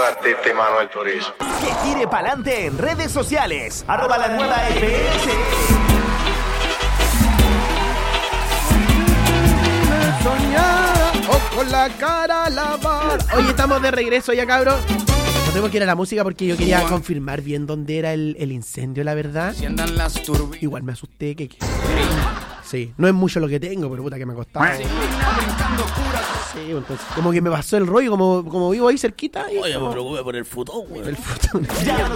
artista Manuel Turizo. Que tire pa'lante en redes sociales. @lanuevaFS. Soñada o con la cara lavada. Oye, estamos de regreso ya, cabros. No tenemos que ir a la música porque yo quería confirmar bien dónde era el incendio, la verdad. Igual me asusté que... Sí, no es mucho lo que tengo, pero puta que me ha costado. Sí, entonces, como que me pasó el rollo, como vivo ahí cerquita. Oye, me preocupé por el futón, güey. El futón.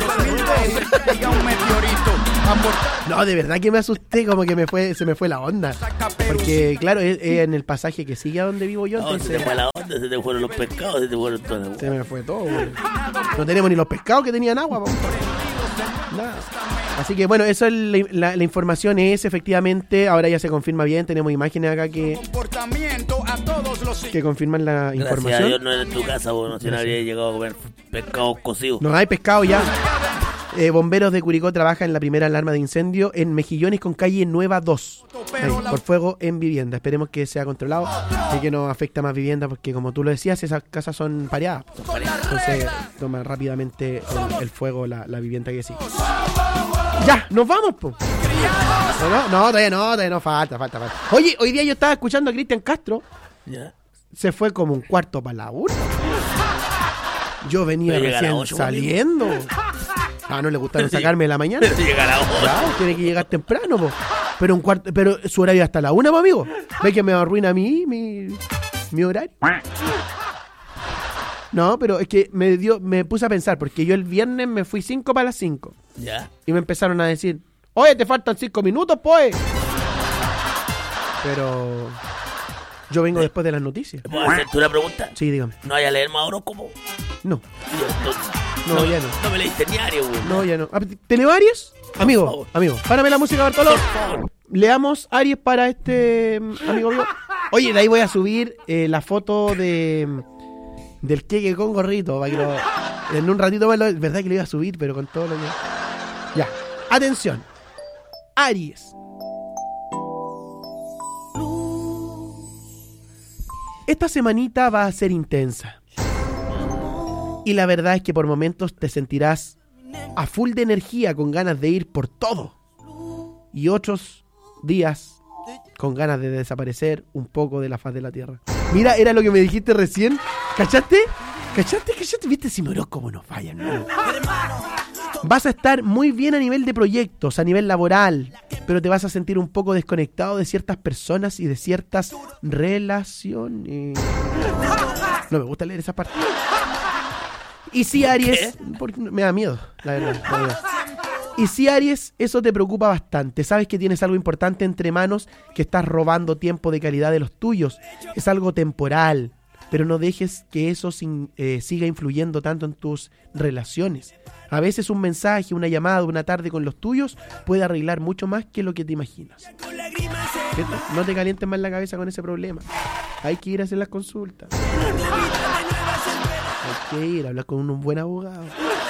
No, de verdad que me asusté, como que se me fue la onda. Porque, claro, es en el pasaje que sigue a donde vivo yo. No, entonces... se te fue la onda, se te fueron los pescados, se te fueron todas. Se me fue todo, güey. No tenemos ni los pescados que tenían agua, papá. Nada. Así que bueno, eso es la información es efectivamente, ahora ya se confirma bien, tenemos imágenes acá que confirman la información. Gracias a Dios no era en tu casa, bueno, si no habría llegado a comer pescados cocidos. No hay pescado ya. Bomberos de Curicó trabajan en la primera alarma de incendio en Mejillones con calle Nueva 2. Por fuego en vivienda. Esperemos que sea controlado y que no afecte a más viviendas porque como tú lo decías, esas casas son pareadas. Entonces toma rápidamente el fuego la vivienda que sigue. Ya, nos vamos, po. No, todavía no, falta. Oye, hoy día yo estaba escuchando a Cristian Castro. ¿Ya? Se fue como un cuarto para la 1. Yo venía recién saliendo. No le gustaron sacarme de la mañana. Llega a la 8. Claro, tiene que llegar temprano, po. Pero su horario hasta la 1, po, amigo. ¿Ves que me arruina a mí mi horario? No, pero es que me puse a pensar, porque yo el viernes me fui 5 para las 5. Ya. Y me empezaron a decir, oye, te faltan 5 minutos, pues. Pero yo vengo después de las noticias. ¿Puedo hacerte una pregunta? Sí, dígame. ¿No hay a leer más horóscopo? No. Entonces, No, ya no. No me leíste diario, güey. No, ya no. ¿Televarios? Amigo, párame la música, Bartolo. Leamos Aries para este amigo mío. Oye, de ahí voy a subir la foto del queque con gorrito para que en un ratito más es verdad que lo iba a subir, pero con todo lo que... Ya, atención. Aries. Esta semanita va a ser intensa. Y la verdad es que por momentos te sentirás a full de energía, con ganas de ir por todo. Y otros días con ganas de desaparecer un poco de la faz de la tierra. Mira, era lo que me dijiste recién. ¿Cachaste? ¿Viste si me como nos fallan, no? Vas a estar muy bien a nivel de proyectos, a nivel laboral, pero te vas a sentir un poco desconectado de ciertas personas y de ciertas relaciones. No me gusta leer esa parte. Y si Aries, porque me da miedo, la verdad. Y si Aries, eso te preocupa bastante. Sabes que tienes algo importante entre manos, que estás robando tiempo de calidad de los tuyos. Es algo temporal, pero no dejes que eso siga influyendo tanto en tus relaciones. A veces un mensaje, una llamada, una tarde con los tuyos puede arreglar mucho más que lo que te imaginas. No te calientes más la cabeza con ese problema. Hay que ir a hacer las consultas. Hay que ir a hablar con un buen abogado.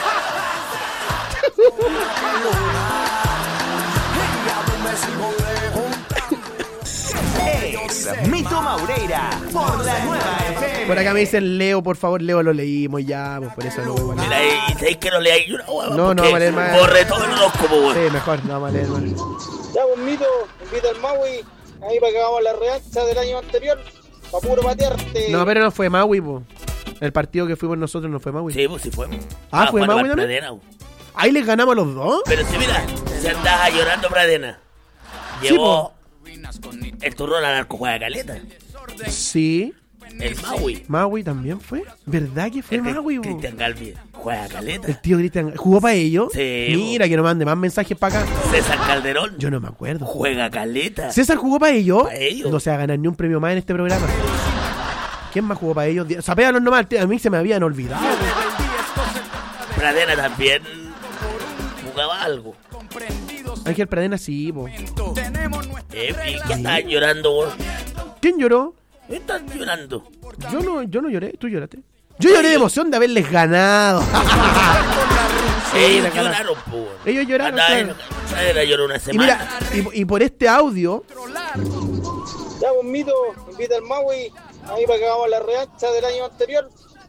Es Mito Maureira por la Nueva FM. Por acá me dicen Leo, por favor, Leo, lo leímos ya, pues por eso no voy a leer. Mira, y sabéis que no leáis una hueá. No vamos a leer más. Borre todo el horóscopo, güey. Sí, mejor, no vamos a leer más. Ya, pues, Mito, invita al Maui ahí para que hagamos la revancha del año anterior, para puro patearte. No, pero no fue Maui, po. El partido que fuimos nosotros no fue Maui. Sí, pues sí fue. ¿Fue Maui también? Ahí les ganamos a los dos. Pero sí, mira, se andaba llorando Pradena. Llevó el turrón al arco, juega caleta. Sí. El Maui. Maui también fue. ¿Verdad que fue Maui, po? Cristian Galvi juega caleta. El tío Cristian jugó para ellos. Sí. Mira, que nos mande más mensajes para acá. César Calderón. Yo no me acuerdo. Juega caleta. ¿César jugó para ellos? Para ellos. No se va a ganar ni un premio más en este programa. ¿Quién más jugó para ellos? Sapéalos nomás, a mí se me habían olvidado. Pradena también jugaba algo. Ángel Pradena sí, po. ¿Y qué estás llorando, vos? ¿Quién lloró? ¿Estás llorando? Yo no lloré, tú lloraste. Yo lloré de emoción de haberles ganado. Ellos lloraron, po. Ellos lloraron. Claro. Lloró una semana. Y mira, y por este audio. Ya, pues, Mito, invita al Maui ahí para que hagamos la revancha del año anterior,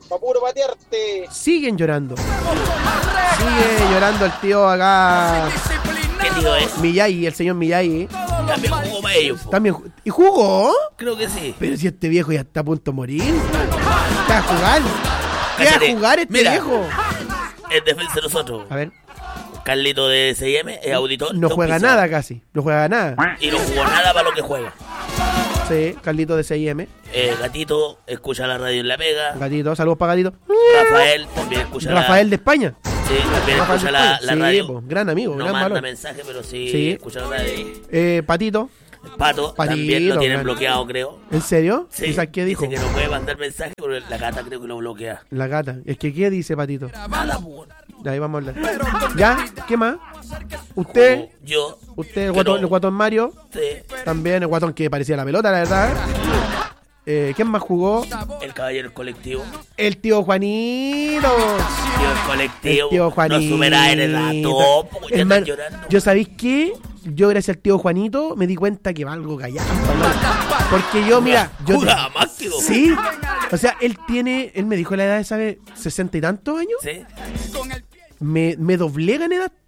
pa' puro patearte. Siguen llorando. Sigue llorando el tío acá. ¿Qué tío es? Miyagi, el señor Miyagi. También jugó para ellos. Po. También ¿y jugó? Creo que sí. Pero si este viejo ya está a punto de morir. ¿Qué va a jugar? ¿Qué va a Cállate. jugar este Mira. viejo? Es defensa de nosotros. A ver, Carlito de S&M es auditor. no es juega auspiciado. nada casi. No juega nada. Y no jugó nada para lo que juega. Sí, Carlito de CIM. Gatito escucha la radio en La Pega. Gatito, saludos para Gatito. Rafael también escucha Rafael de España. Sí, también Rafael escucha de la España. Sí, radio. po, gran amigo, No gran manda valor. mensaje, pero sí, Sí. escucha la radio. Patito, El Pato Patito, también lo tienen gran- bloqueado, creo. ¿en serio? Sí, ¿Quizás qué dijo? dice que no puede mandar mensaje, pero la gata creo que lo bloquea. La gata. Es que, ¿qué dice Patito? Nada, pues. Ya, ahí vamos a hablar. ¿Ya? ¿Qué más? Usted, Yo, el guatón Mario, sí, también el guatón que parecía la pelota, la verdad. ¿Quién más jugó? el caballero colectivo. El tío Juanito. Tío, el colectivo. El tío Juanito. No supera el dato, ya Hermano, están llorando. ¿yo sabéis qué? Yo gracias al tío Juanito me di cuenta que valgo callar. Porque yo, mira, yo Jugaba más que vos. sí, o sea, él me dijo la edad de, ¿sabe? 60 y tantos años. Sí. Me doblega en edad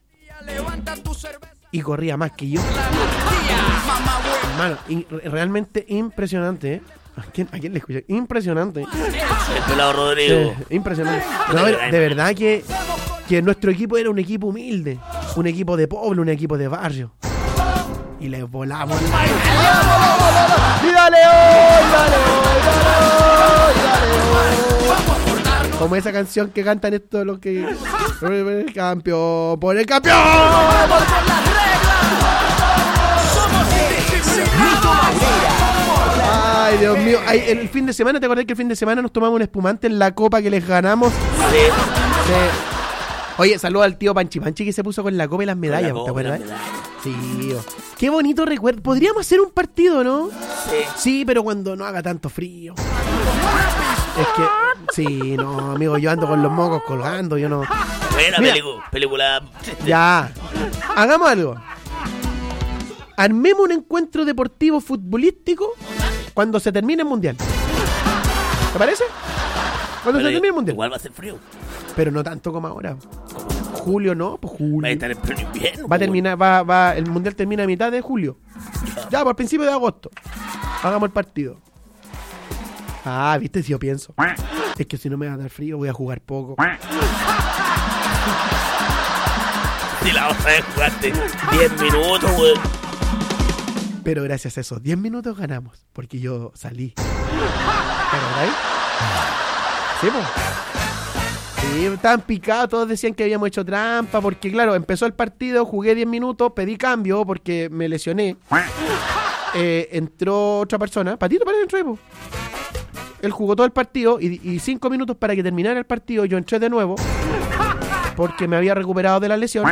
y corría más que yo. Hermano, realmente impresionante, ¿eh? ¿A quién le escuché? Impresionante. El pelado Rodrigo. Impresionante. No, de verdad que nuestro equipo era un equipo humilde, un equipo de pueblo, un equipo de barrio. Y les volamos. ¡Y dale hoy, dale hoy, dale hoy! Como esa canción que cantan estos los que... El campeón, por el campeón. Ay, Dios mío. Ay, el fin de semana, ¿te acordás que el fin de semana nos tomamos un espumante en la copa que les ganamos? Sí. Sí. Oye, saludo al tío Panchi Panchi que se puso con la copa y las medallas, Con la ¿te copa y las acuerdas? medallas. Sí, qué bonito recuerdo. Podríamos hacer un partido, ¿no? Sí. Sí, pero cuando no haga tanto frío. Es que, sí, no, amigo, yo ando con los mocos colgando, yo no. Buena Mira. película. Ya, hagamos algo. Armemos un encuentro deportivo futbolístico cuando se termine el mundial. ¿Te parece? Cuando se termine el mundial. Igual va a ser frío. Pero no tanto como ahora. Julio no, pues julio. Va a estar en pleno invierno. Va a terminar, el mundial termina a mitad de julio. Ya, por principio de agosto. Hagamos el partido. Ah, viste, si yo pienso. Es que si no me va a dar frío, voy a jugar poco. Si la otra vez jugaste 10 minutos, güey. Pero gracias a esos 10 minutos ganamos. Porque yo salí. ¿Te acordáis? Sí, pues. Sí, estaban picados, todos decían que habíamos hecho trampa, porque claro, empezó el partido, jugué 10 minutos, pedí cambio porque me lesioné. Entró otra persona, Patito parece que entró, él jugó todo el partido y 5 minutos para que terminara el partido, yo entré de nuevo porque me había recuperado de la lesión.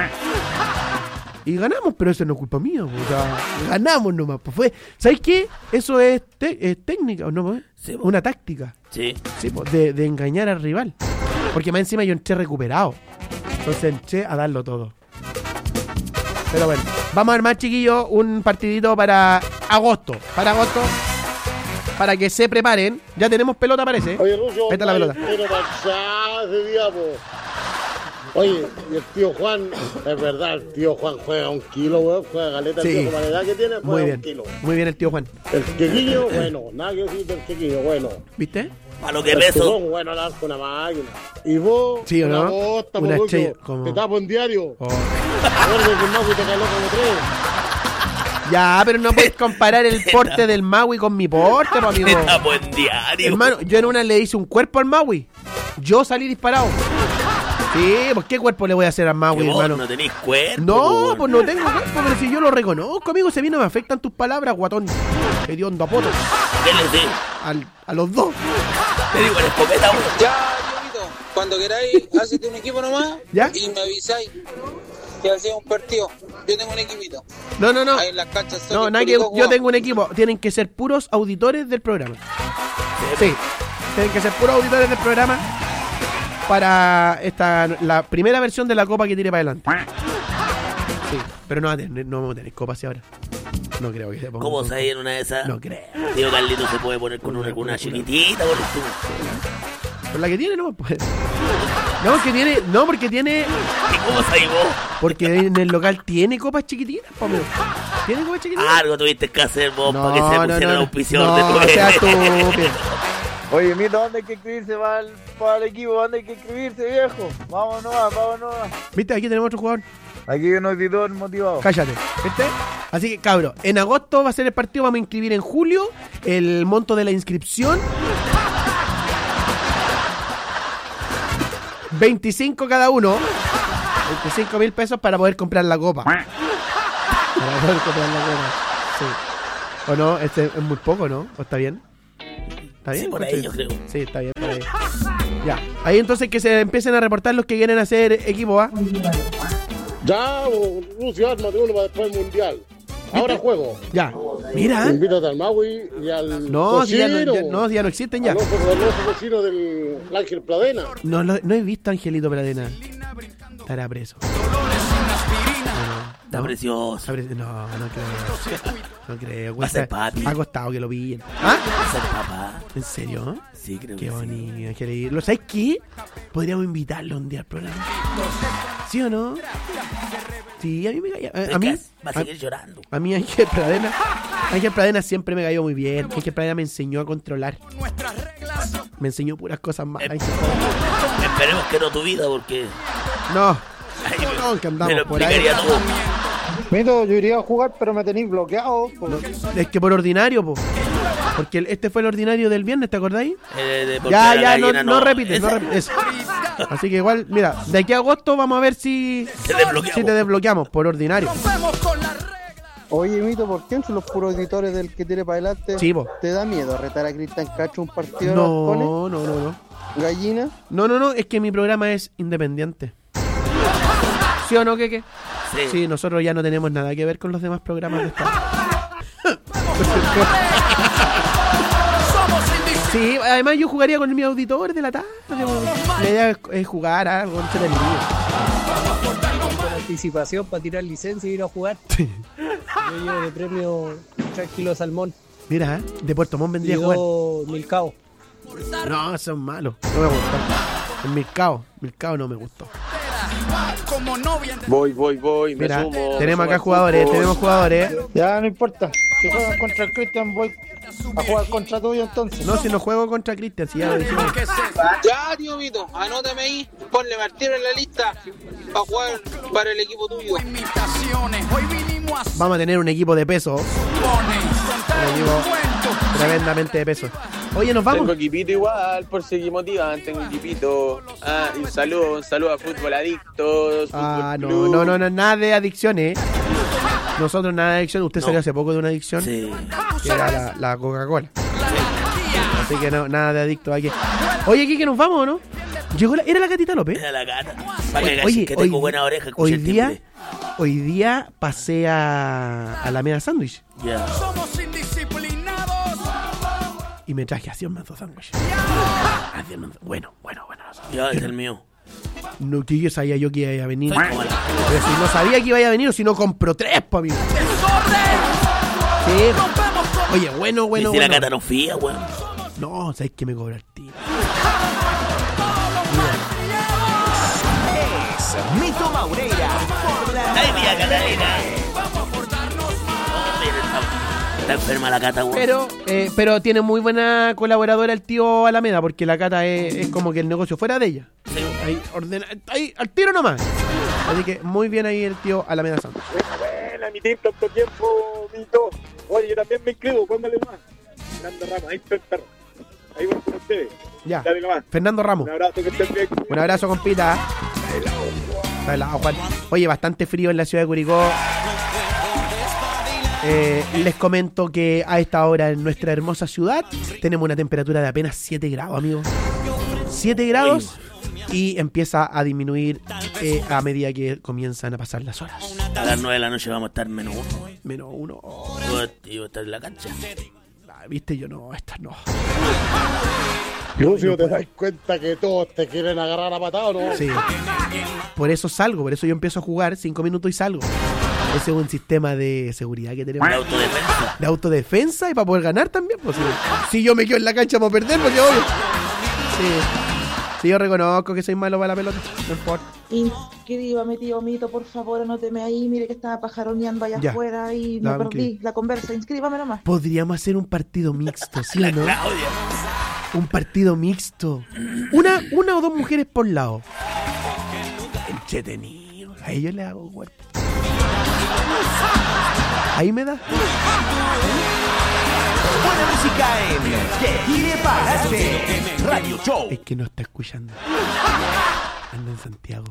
Y ganamos, pero eso no es culpa mía, o sea, ganamos nomás. Pues fue, ¿sabes qué? Eso es técnica, ¿no? Sí, po. Una táctica. Sí. Sí, pues, de engañar al rival. Porque más encima yo entré recuperado. Entonces entré a darlo todo. Pero bueno, vamos a armar, chiquillos, un partidito para agosto. Para que se preparen. Ya tenemos pelota, parece. Oye, Ruso, Ahí está la pelota. pero pasá ese día, po. Oye, y el tío Juan, es verdad, el tío Juan juega 1 kilo, weón, juega galeta, Sí. el tío, con la edad que tiene, Muy juega bien. 1 kilo. Muy bien el tío Juan. El quequillo, bueno, nada que decir del quequillo, bueno. ¿Viste? Para lo que El peso. turrón, bueno, la con una máquina. Y vos, Sí, ¿o no? una bosta, Una po, estrella, Ruso, como- te tapo en diario. Oh. Acuérdate que el Maui te caló como 3. Ya, pero no puedes comparar el porte del Maui con mi porte, pues, amigo. Está buen diario. Hermano, yo en una le hice un cuerpo al Maui. Yo salí disparado. Sí, pues ¿qué cuerpo le voy a hacer al Que Maui, vos hermano? no tenés cuerpo. No, weón. pues no tengo cuerpo, pero si yo lo reconozco, amigo, si a mí no me afectan tus palabras, guatón. Hediondo a poto. ¿Qué les di? A los dos. Te digo en escopeta, weón. Ya, Dieguito, cuando queráis, hacete un equipo nomás ¿Ya? y me avisáis que hacemos un partido. Yo tengo un equipito. No. Ahí en las canchas. No, nada que yo tengo un equipo. Tienen que ser puros auditores del programa. Sí. Tienen que ser puros auditores del programa para la primera versión de la copa que tire para adelante. Sí, pero no vamos a tener copa hacia ahora. No creo que se ponga. ¿Cómo sabes en una de esas? No creo. Tío Carlito se puede poner con una chiquitita, por tú. Por la que tiene, no, pues. No, porque tiene. ¿Y cómo se vos? Porque en el local tiene copas chiquititas, po, amigo. ¿Tiene copas chiquititas? Algo tuviste que hacer vos No, para que se pusiera el auspiciador no, de tu sea estúpido. Oye, mira, ¿dónde hay que inscribirse para el equipo? ¿Dónde hay que inscribirse, viejo? Vámonos. ¿Viste? Aquí tenemos otro jugador. Aquí hay un auditor motivado. Cállate, ¿viste? Así que, cabro, en agosto va a ser el partido, vamos a inscribir en julio. El monto de la inscripción 25 cada uno, 25.000 pesos para poder comprar la copa. Para poder comprar la copa, sí. ¿O no? Es muy poco, ¿no? ¿O está bien? ¿Está bien? Sí, por ahí yo creo. Sí, está bien, por ahí. Ya, ahí entonces que se empiecen a reportar los que quieren hacer equipo, ¿va? Ya, Lucio, ármate uno para después del mundial. Ahora juego. Ya, mira. Invítate al Maui y al No, si ya cocino. ya no existen ya. Al otro cocino del Ángel Pradena. No he visto a Angelito Pradena. Estará preso. Está precioso. No creo. Va a ser papi. Ha costado que lo pillen. ¿Ah? Va a ser papá. ¿En serio? Sí, creo Qué que sí. bonito, Angelito. ¿Sabes qué? Podríamos invitarlo un día al programa. ¿Sí o no? Sí, a mí me caía. A mí Va a seguir llorando. A mí Ángel Pradena siempre me cayó muy bien. Ángel Pradena me enseñó a controlar. Me enseñó puras cosas malas. Esperemos que no tu vida, porque No, ay, que me andamos lo por ahí. explicaría todo. Mito, yo iría a jugar, pero me tenéis bloqueado. Es que por ordinario, po. Porque este fue el ordinario del viernes, ¿te acordáis? Porque Ya, la gallina no repites, Esa- no repites. Eso. Así que igual, mira, de aquí a agosto vamos a ver si te desbloqueamos por ordinario. Oye, Mito, ¿por qué entre los puros auditores del que tire para adelante? Sí, po. ¿Te da miedo retar a Cristian Cacho un partido de Rascones? No. ¿Gallina? No, es que mi programa es independiente. ¿Sí o no, Keke? Sí, nosotros ya no tenemos nada que ver con los demás programas de esta. Sí, además yo jugaría con mi auditor de la tarde. La idea es jugar algo entretenido. Anticipación para tirar licencia y ir a jugar. Yo llevo de premio 3 kilos de salmón Mira, de Puerto Montt vendría y a jugar. 2 milcaos. No, son malos. No me gustó. El Milcao no me gustó. Voy, me Mira, sumo. tenemos me acá sumo al jugadores, fútbol. Ya, no importa. Si juegan contra el Cristian, voy a jugar contra tuyo entonces. No, si no juego contra Cristian, si ya lo dijimos. Ya, tío Mito, anótame ahí, ponle Martino en la lista para jugar para el equipo tuyo. Vamos a tener un equipo de peso. Un equipo tremendamente de peso. Oye, nos vamos. Tengo equipito igual, por si motivan, tengo equipito. Y un saludo a Fútbol Adictos. No, nada de adicciones. Nosotros nada de adicción. Usted salió hace poco de una adicción. Sí. Que era la Coca-Cola. Así que no, nada de adicto aquí. Oye, aquí que nos vamos, ¿no? ¿Era la Catita López? Era la gata. Para que Oye, que tengo buena oreja. hoy día pasé a Alameda Sándwich. Ya. Y me traje así un manzo sándwich. Bueno. Ya, es el mío. No, que yo sabía yo que iba a venir. Soy como la- Pero si no sabía que iba a venir o si no compro 3, pa' mí. Sí. Oye, bueno. Y si la gata no fía, weón. No, sabes que me cobra el tío. Es Mito Maureira. Ay, mira, Catalina. Está enferma la cata, weón. Pero tiene muy buena colaboradora el tío Alameda, porque la cata es como que el negocio fuera de ella. Sí. Ahí, al tiro nomás. Así que muy bien ahí el tío Alameda Santos. Buena, mi tío, tanto tiempo, Mito. Oye, yo también me inscribo, póngale más. Fernando Ramos, ahí está el perro. Ahí voy con ustedes. Ya. Dale nomás. Fernando Ramos. Un abrazo, que estén bien. Un abrazo, compita. Está helado, Juan. Oye, bastante frío en la ciudad de Curicó. Les comento que a esta hora en nuestra hermosa ciudad tenemos una temperatura de apenas 7 grados, amigos. 7 grados y empieza a disminuir a medida que comienzan a pasar las horas. A las 9 de la noche vamos a estar -1. -1. Yo voy a estar en la cancha. Viste, yo no, estas no. Lucio, ¿te das cuenta que todos te quieren agarrar a patada o no? Sí. Por eso salgo, por eso yo empiezo a jugar 5 minutos y salgo. Ese es un sistema de seguridad que tenemos. De autodefensa. De autodefensa y para poder ganar también. Pues, si yo me quedo en la cancha para perder, porque obvio. Sí. Si yo reconozco que soy malo para la pelota, no importa. Inscríbame, tío Mito, por favor, anóteme ahí. Mire que estaba pajaroneando allá Ya. afuera y La me perdí la conversa. Inscríbame nomás. Podríamos hacer un partido mixto, ¿sí o no? Claudia. Un partido mixto. Una o dos mujeres por lado. Entretenido. A ellos les hago cuerpo. Ahí me da. Buena música en Que Tire Pa'lante Radio Show. Es que no está escuchando. Anda en Santiago.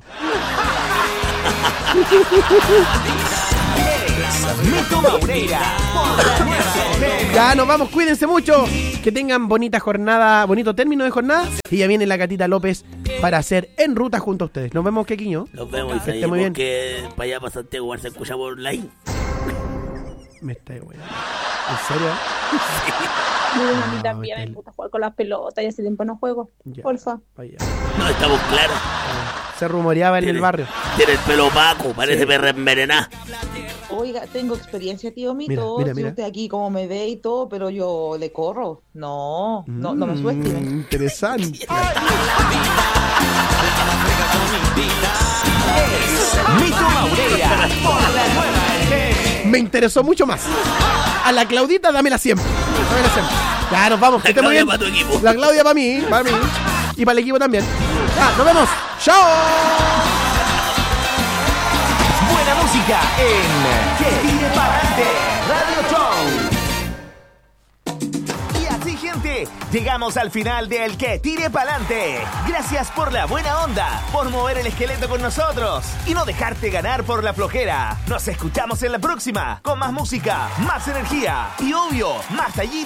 Mito Maureira por la nueva FM. Ya nos vamos, cuídense mucho. Que tengan bonita jornada, bonito término de jornada. Y ya viene la Catita López para hacer En Ruta junto a ustedes. Nos vemos, Quequiño. Nos vemos y Que esté seguimos muy bien. que para allá, para Santiago, igual se escucha por online. Me está weón. ¿En serio? A mí No, también me está- gusta jugar con las pelotas y hace tiempo no juego. Ya. Porfa. Vaya. No, estamos claros. Se rumoreaba en el barrio. Tiene el pelo opaco, parece perra envenenada. Oiga, tengo experiencia, tío Mito. Mira, mira, Si mira. usted aquí como me ve y todo, pero yo le corro. No me subestime. Interesante. Mito Maureira por la nueva FM. Me interesó mucho más. A la Claudita, dámela siempre. Dámela siempre. Ya, nos vamos. Que La estemos Claudia bien. para tu equipo. La Claudia para mí. Y para el equipo también. Ya, nos vemos. ¡Chao! Buena música en Que Tire Pa'lante Radio Show. Y así, gente, llegamos al final del Que Tire Pa'lante. Gracias por la buena onda, por mover el esqueleto con nosotros y no dejarte ganar por la flojera. Nos escuchamos en la próxima con más música, más energía y obvio, más tallitas.